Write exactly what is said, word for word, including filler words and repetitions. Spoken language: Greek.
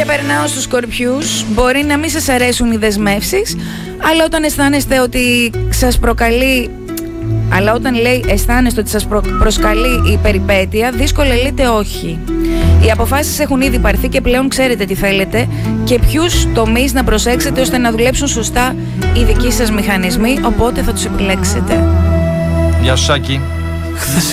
Και περνάω στους Σκορπιούς. Μπορεί να μην σας αρέσουν οι δεσμεύσεις, αλλά όταν αισθάνεστε ότι σας προκαλεί αλλά όταν λέει αισθάνεστε ότι σας προ... προσκαλεί η περιπέτεια, δύσκολα λέτε όχι. Οι αποφάσεις έχουν ήδη πάρθει και πλέον ξέρετε τι θέλετε και ποιους τομείς να προσέξετε ώστε να δουλέψουν σωστά οι δικοί σας μηχανισμοί, οπότε θα τους επιλέξετε. Γεια σου Σάκη.